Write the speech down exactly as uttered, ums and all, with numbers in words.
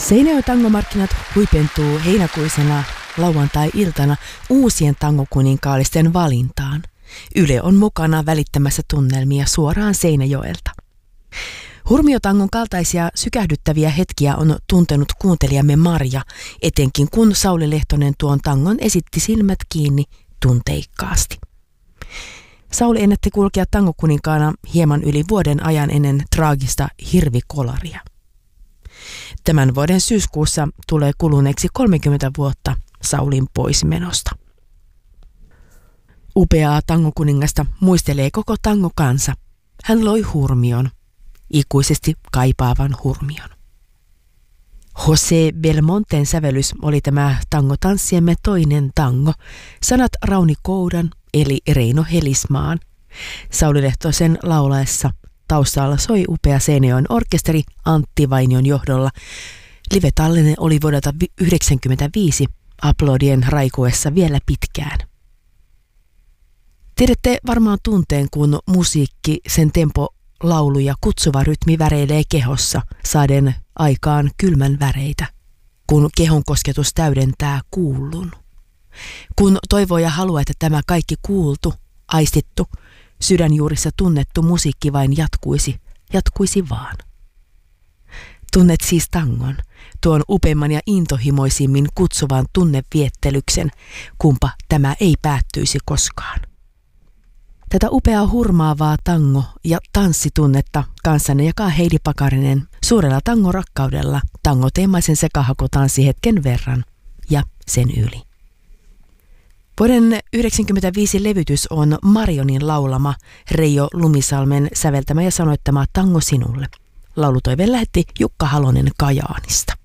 Seinäjoen tangomarkkinat huipentuu heinäkuisena lauantai-iltana uusien tangokuninkaallisten valintaan. Yle on mukana välittämässä tunnelmia suoraan Seinäjoelta. Hurmiotangon kaltaisia sykähdyttäviä hetkiä on tuntenut kuuntelijamme Marja, etenkin kun Sauli Lehtonen tuon tangon esitti silmät kiinni tunteikkaasti. Sauli ennätti kulkea tangokuninkaana hieman yli vuoden ajan ennen traagista hirvikolaria. Tämän vuoden syyskuussa tulee kuluneeksi kolmekymmentä vuotta Saulin poismenosta. Upeaa tangokuningasta muistelee koko tangokansa. Hän loi hurmion, ikuisesti kaipaavan hurmion. José Belmonten sävellys oli tämä tangotanssiemme toinen tango. Sanat Rauni Koudan eli Reino Helismaan. Sauli Lehtosen laulaessa taustalla soi upea Seinäjoen orkesteri Antti Vainion johdolla. Live-tallenne oli vuodelta yhdeksänkymmentäviisi, aplodien raikuessa vielä pitkään. Tiedätte varmaan tunteen, kun musiikki, sen tempo, laulu ja kutsuva rytmi väreilee kehossa, saaden aikaan kylmän väreitä, kun kehon kosketus täydentää kuullun. Kun toivoo ja haluaa, että tämä kaikki kuultu, aistittu, sydänjuurissa tunnettu musiikki vain jatkuisi, jatkuisi vaan. Tunnet siis tangon, tuon upeimman ja intohimoisimmin kutsuvan tunneviettelyksen, kumpa tämä ei päättyisi koskaan. Tätä upeaa hurmaavaa tango- ja tanssitunnetta kanssanne jakaa Heidi Pakarinen suurella tangorakkaudella tangoteemaisen sekahakotanssihetken verran ja sen yli. Vuoden yhdeksänkymmentäviisi levytys on Marionin laulama, Reijo Lumisalmen säveltämä ja sanoittama Tango sinulle. Laulutoiveen lähetti Jukka Halonen Kajaanista.